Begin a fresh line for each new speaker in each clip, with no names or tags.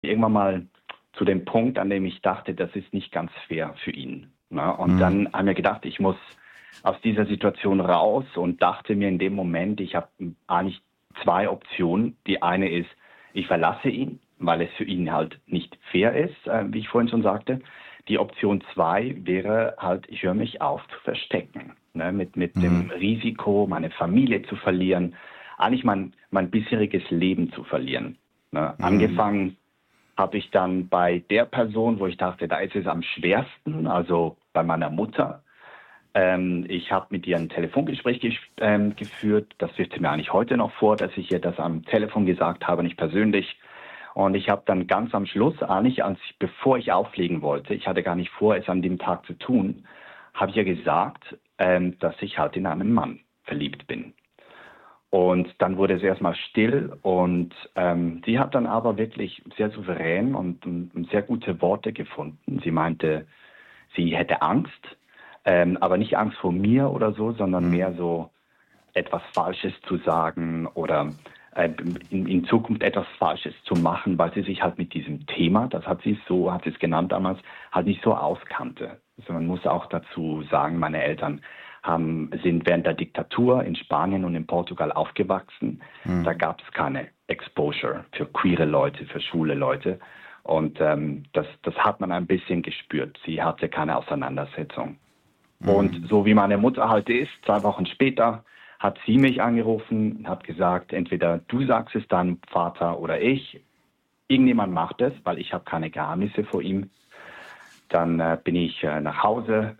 irgendwann mal zu dem Punkt, an dem ich dachte, das ist nicht ganz fair für ihn. Ne? Und dann haben wir gedacht, ich muss aus dieser Situation raus und dachte mir in dem Moment, ich habe eigentlich zwei Optionen. Die eine ist, ich verlasse ihn, weil es für ihn halt nicht fair ist, wie ich vorhin schon sagte. Die Option 2 wäre halt, ich höre mich auf zu verstecken, ne? Mit dem Risiko, meine Familie zu verlieren, eigentlich mein bisheriges Leben zu verlieren. Ne? Angefangen habe ich dann bei der Person, wo ich dachte, da ist es am schwersten, also bei meiner Mutter. Ich habe mit ihr ein Telefongespräch geführt. Das wirft sie mir eigentlich heute noch vor, dass ich ihr das am Telefon gesagt habe, nicht persönlich. Und ich habe dann ganz am Schluss, eigentlich bevor ich auflegen wollte, ich hatte gar nicht vor, es an dem Tag zu tun, habe ich ihr gesagt, dass ich halt in einen Mann verliebt bin. Und dann wurde es erstmal still und sie hat dann aber wirklich sehr souverän und sehr gute Worte gefunden. Sie meinte, sie hätte Angst, aber nicht Angst vor mir oder so, sondern mehr so etwas Falsches zu sagen oder in Zukunft etwas Falsches zu machen, weil sie sich halt mit diesem Thema, das hat sie es genannt damals, halt nicht so auskannte. Also man muss auch dazu sagen, meine Eltern sind während der Diktatur in Spanien und in Portugal aufgewachsen. Da gab es keine Exposure für queere Leute, für schwule Leute. Und das hat man ein bisschen gespürt. Sie hatte keine Auseinandersetzung. Und so wie meine Mutter halt ist, 2 Wochen später hat sie mich angerufen und hat gesagt, entweder du sagst es deinem Vater oder ich. Irgendjemand macht es, weil ich habe keine Geheimnisse vor ihm. Dann bin ich nach Hause,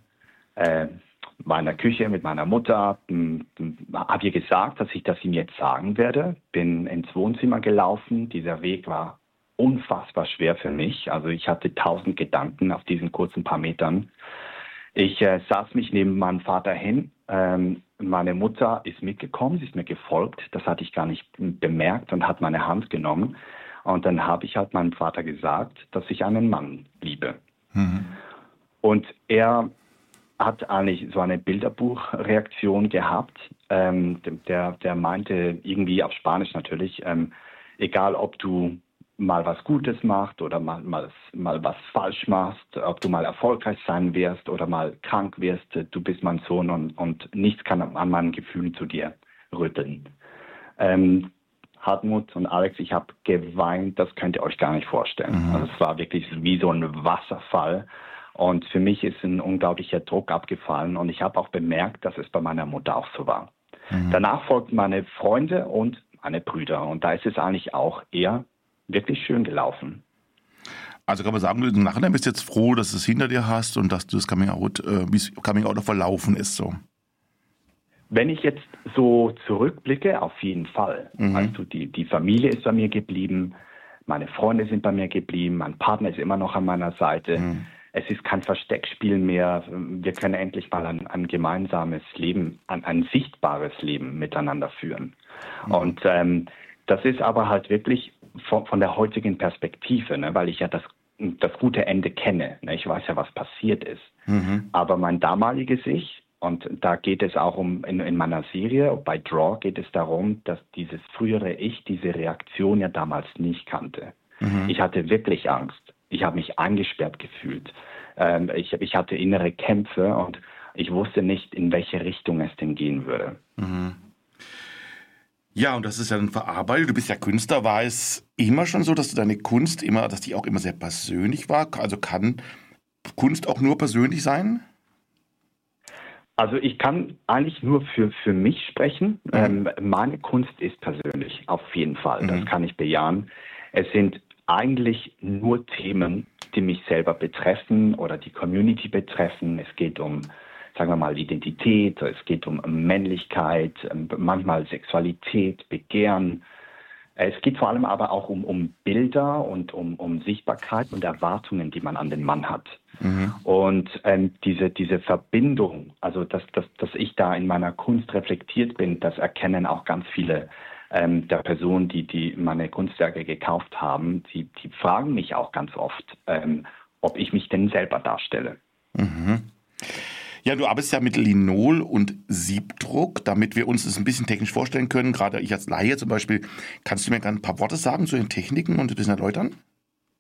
war in der Küche mit meiner Mutter, habe ihr gesagt, dass ich das ihm jetzt sagen werde. Bin ins Wohnzimmer gelaufen. Dieser Weg war unfassbar schwer für mich. Also ich hatte 1000 Gedanken auf diesen kurzen paar Metern. Ich saß mich neben meinem Vater hin. Meine Mutter ist mitgekommen, sie ist mir gefolgt. Das hatte ich gar nicht bemerkt und hat meine Hand genommen. Und dann habe ich halt meinem Vater gesagt, dass ich einen Mann liebe. Und er hat eigentlich so eine Bilderbuchreaktion gehabt. Der meinte irgendwie auf Spanisch natürlich, egal ob du mal was Gutes machst oder mal was falsch machst, ob du mal erfolgreich sein wirst oder mal krank wirst, du bist mein Sohn und nichts kann an meinen Gefühlen zu dir rütteln. Hartmut und Alex, ich habe geweint, das könnt ihr euch gar nicht vorstellen. Also es war wirklich wie so ein Wasserfall. Und für mich ist ein unglaublicher Druck abgefallen und ich habe auch bemerkt, dass es bei meiner Mutter auch so war. Danach folgten meine Freunde und meine Brüder und da ist es eigentlich auch eher wirklich schön gelaufen.
Also kann man sagen, du im Nachhinein bist jetzt froh, dass du es hinter dir hast und dass du das Coming Out, wie es Coming Out verlaufen ist so.
Wenn ich jetzt so zurückblicke, auf jeden Fall. Also die Familie ist bei mir geblieben, meine Freunde sind bei mir geblieben, mein Partner ist immer noch an meiner Seite. Es ist kein Versteckspiel mehr. Wir können endlich mal ein gemeinsames Leben, ein sichtbares Leben miteinander führen. Und das ist aber halt wirklich von der heutigen Perspektive, ne, weil ich ja das gute Ende kenne. Ne, ich weiß ja, was passiert ist. Aber mein damaliges Ich, und da geht es auch in meiner Serie, bei Draw geht es darum, dass dieses frühere Ich diese Reaktion ja damals nicht kannte. Ich hatte wirklich Angst. Ich habe mich eingesperrt gefühlt. Ich hatte innere Kämpfe und ich wusste nicht, in welche Richtung es denn gehen würde.
Ja, und das ist ja dann verarbeitet. Du bist ja Künstler. War es immer schon so, dass du deine Kunst dass die auch immer sehr persönlich war? Also kann Kunst auch nur persönlich sein?
Also ich kann eigentlich nur für mich sprechen. Meine Kunst ist persönlich, auf jeden Fall. Das kann ich bejahen. Es sind eigentlich nur Themen, die mich selber betreffen oder die Community betreffen. Es geht um, sagen wir mal, Identität, es geht um Männlichkeit, manchmal Sexualität, Begehren. Es geht vor allem aber auch um Bilder und um Sichtbarkeit und Erwartungen, die man an den Mann hat. Und diese Verbindung, also dass ich da in meiner Kunst reflektiert bin, das erkennen auch ganz viele der Personen, die meine Kunstwerke gekauft haben. Die fragen mich auch ganz oft, ob ich mich denn selber darstelle.
Ja, du arbeitest ja mit Linol und Siebdruck, damit wir uns das ein bisschen technisch vorstellen können. Gerade ich als Laie zum Beispiel. Kannst du mir gerne ein paar Worte sagen zu den Techniken und ein bisschen erläutern?